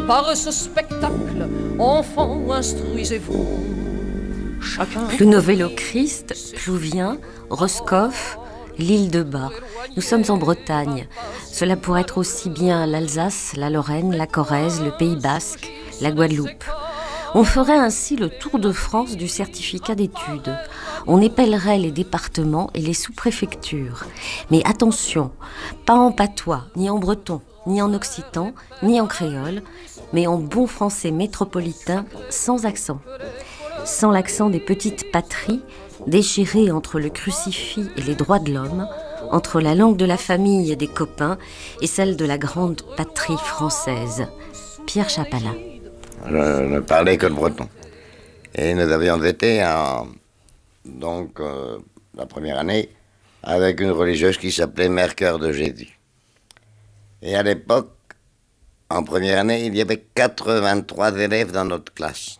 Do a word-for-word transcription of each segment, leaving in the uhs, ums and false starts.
par ce spectacle, enfants, instruisez-vous. Chacun. Plounovello Christ, Plouvien, Roscoff, l'île de Bas. Nous sommes en Bretagne. Cela pourrait être aussi bien l'Alsace, la Lorraine, la Corrèze, le Pays Basque, la Guadeloupe. On ferait ainsi le tour de France du certificat d'études. On épellerait les départements et les sous-préfectures. Mais attention, pas en patois, ni en breton, ni en occitan, ni en créole, mais en bon français métropolitain, sans accent. Sans l'accent des petites patries, déchirées entre le crucifix et les droits de l'homme, entre la langue de la famille et des copains et celle de la grande patrie française. Pierre Chapalin. Je ne parlais que le breton. Et nous avions été, en, donc, euh, la première année, avec une religieuse qui s'appelait Mère Cœur de Jésus. Et à l'époque, en première année, il y avait quatre-vingt-trois élèves dans notre classe.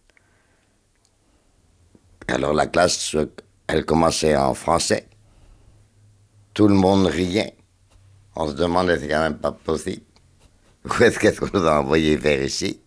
Alors la classe, elle commençait en français. Tout le monde riait. On se demandait, c'est quand même pas possible. Où est-ce qu'est-ce qu'on nous a envoyé vers ici?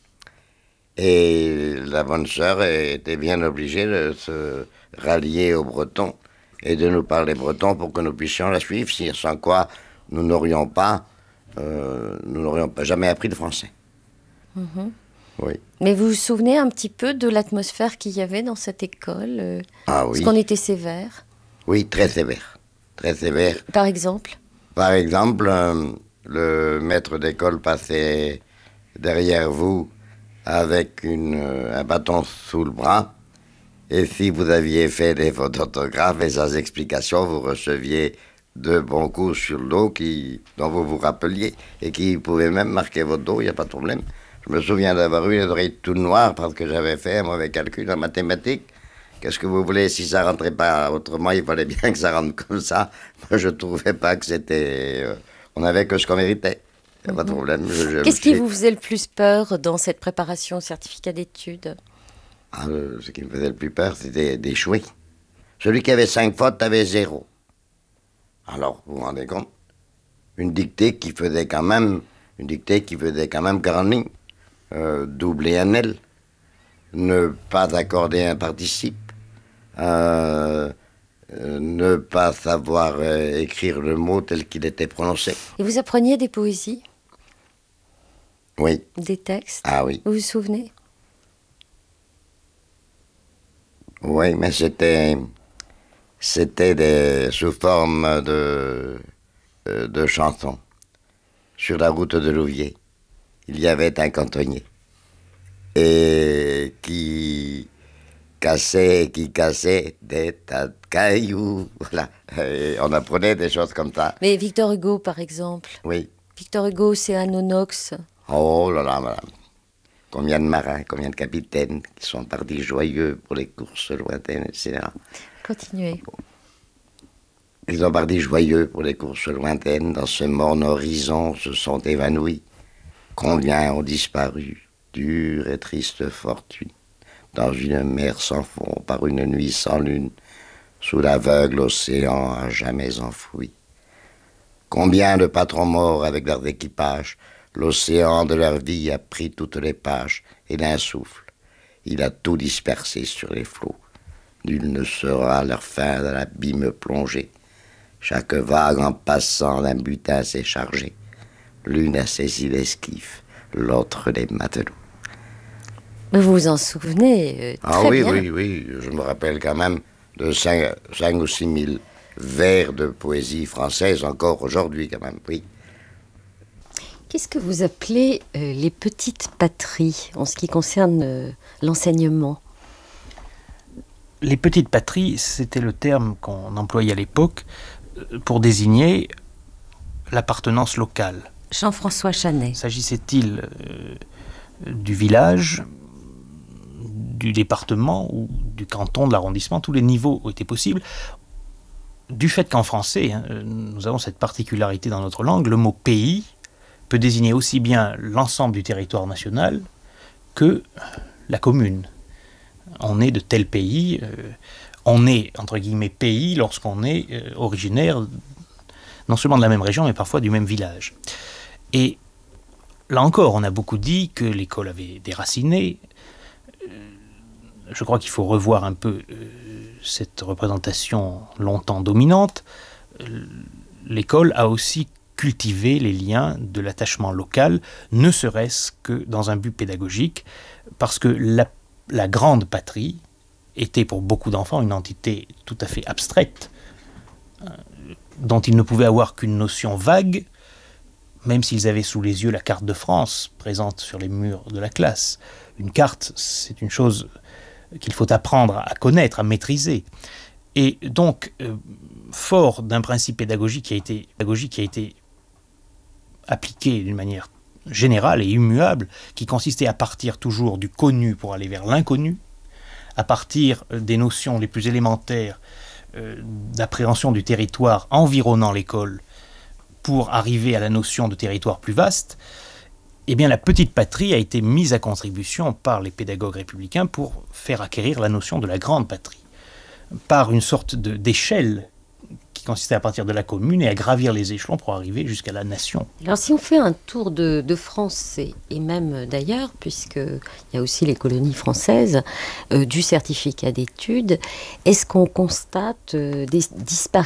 Et la bonne sœur était bien obligée de se rallier aux Bretons et de nous parler breton pour que nous puissions la suivre, sans quoi nous n'aurions pas, euh, nous n'aurions pas jamais appris le français. Mm-hmm. Oui. Mais vous vous souvenez un petit peu de l'atmosphère qu'il y avait dans cette école euh, Ah oui. Est-ce qu'on était sévère? Oui, très sévère. Très sévère. Par exemple? Par exemple, euh, le maître d'école passait derrière vous avec une, euh, un bâton sous le bras. Et si vous aviez fait des fautes d'orthographe et sans explication, vous receviez deux bons coups sur le dos qui, dont vous vous rappeliez et qui pouvaient même marquer votre dos, il n'y a pas de problème. Je me souviens d'avoir eu les oreilles toutes noires parce que j'avais fait un mauvais calcul en mathématiques. Qu'est-ce que vous voulez, si ça rentrait pas autrement, il fallait bien que ça rentre comme ça. Moi, je trouvais pas que c'était... Euh, on avait que ce qu'on méritait. Il n'y a pas de problème. Je, je Qu'est-ce qui suis... vous faisait le plus peur dans cette préparation au certificat d'études? Ah, euh, ce qui me faisait le plus peur, c'était d'échouer. Celui qui avait cinq fautes avait zéro. Alors, vous vous rendez compte? Une dictée qui faisait quand même... Une dictée qui faisait quand même quarante lignes. Euh, doubler un L. Ne pas accorder un participe. Euh, euh, ne pas savoir euh, écrire le mot tel qu'il était prononcé. Et vous appreniez des poésies? Oui. Des textes? Ah oui. Vous vous souvenez? Oui, mais c'était c'était des, sous forme de, de chansons. Sur la route de Louviers, il y avait un cantonnier et qui cassait, qui cassait des tas de cailloux. Voilà. Et on apprenait des choses comme ça. Mais Victor Hugo, par exemple. Oui. Victor Hugo, c'est un onox. Oh là là, madame. Combien de marins, combien de capitaines qui sont partis joyeux pour les courses lointaines, et cetera. Continuez. Ils sont partis joyeux pour les courses lointaines, dans ce morne horizon se sont évanouis. Combien ont disparu, dure et triste fortune, dans une mer sans fond, par une nuit sans lune, sous l'aveugle océan à jamais enfoui. Combien de patrons morts avec leurs équipages, l'océan de leur vie a pris toutes les pages, et d'un souffle, il a tout dispersé sur les flots. Nul ne saura leur fin dans l'abîme plongé. Chaque vague en passant d'un butin s'est chargée. L'une a saisi l'esquif, l'autre les matelots. Vous vous en souvenez euh, très Ah oui, bien. oui, oui, je me rappelle quand même de cinq, cinq ou six mille vers de poésie française encore aujourd'hui quand même, oui. Qu'est-ce que vous appelez euh, les petites patries en ce qui concerne euh, l'enseignement? Les petites patries, c'était le terme qu'on employait à l'époque pour désigner l'appartenance locale. Jean-François Chanet. S'agissait-il euh, du village, du département ou du canton, de l'arrondissement? Tous les niveaux étaient possibles. Du fait qu'en français, hein, nous avons cette particularité dans notre langue, le mot « pays » peut désigner aussi bien l'ensemble du territoire national que la commune. On est de tel pays, euh, on est, entre guillemets, pays lorsqu'on est euh, originaire non seulement de la même région, mais parfois du même village. Et Là encore, on a beaucoup dit que l'école avait déraciné. Je crois qu'il faut revoir un peu cette représentation longtemps dominante. L'école a aussi cultivé les liens de l'attachement local, ne serait-ce que dans un but pédagogique, parce que la, la grande patrie était pour beaucoup d'enfants une entité tout à fait abstraite, dont ils ne pouvaient avoir qu'une notion vague, même s'ils avaient sous les yeux la carte de France présente sur les murs de la classe. Une carte, c'est une chose qu'il faut apprendre à connaître, à maîtriser. Et donc, euh, fort d'un principe pédagogique qui a été, pédagogique qui a été appliqué d'une manière générale et immuable, qui consistait à partir toujours du connu pour aller vers l'inconnu, à partir des notions les plus élémentaires euh, d'appréhension du territoire environnant l'école, pour arriver à la notion de territoire plus vaste, eh bien la petite patrie a été mise à contribution par les pédagogues républicains pour faire acquérir la notion de la grande patrie, par une sorte de, d'échelle qui consistait à partir de la commune et à gravir les échelons pour arriver jusqu'à la nation. Alors si on fait un tour de, de France et, et même d'ailleurs, puisqu'il y a aussi les colonies françaises, euh, du certificat d'études, est-ce qu'on constate euh, des disparités ?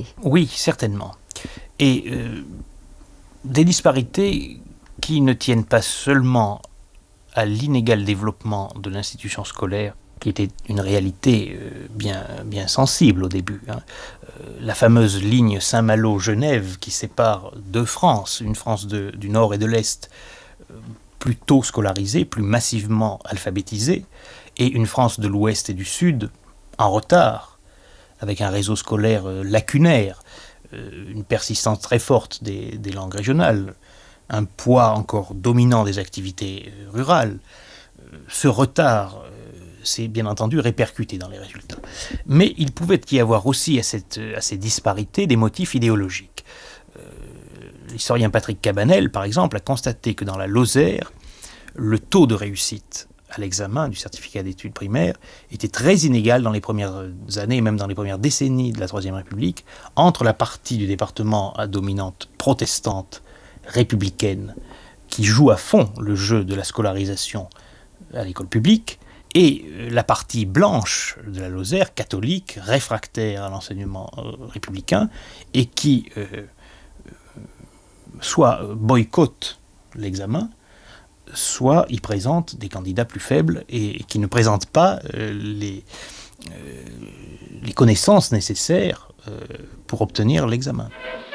Oui, certainement. Et euh, des disparités qui ne tiennent pas seulement à l'inégal développement de l'institution scolaire, qui était une réalité euh, bien, bien sensible au début. Hein. Euh, la fameuse ligne Saint-Malo-Genève qui sépare deux France, une France de, du Nord et de l'Est, euh, plus tôt scolarisée, plus massivement alphabétisée, et une France de l'Ouest et du Sud en retard, avec un réseau scolaire euh, lacunaire, une persistance très forte des, des langues régionales, un poids encore dominant des activités rurales. Ce retard s'est bien entendu répercuté dans les résultats. Mais il pouvait y avoir aussi à, cette, à ces disparités des motifs idéologiques. Euh, l'historien Patrick Cabanel, par exemple, a constaté que dans la Lozère, le taux de réussite à l'examen du certificat d'études primaires était très inégal dans les premières années, même dans les premières décennies de la Troisième République, entre la partie du département à dominante protestante, républicaine, qui joue à fond le jeu de la scolarisation à l'école publique, et la partie blanche de la Lozère, catholique, réfractaire à l'enseignement euh, républicain, et qui euh, euh, soit boycotte l'examen, soit y présente des candidats plus faibles et qui ne présentent pas euh, les, euh, les connaissances nécessaires euh, pour obtenir l'examen.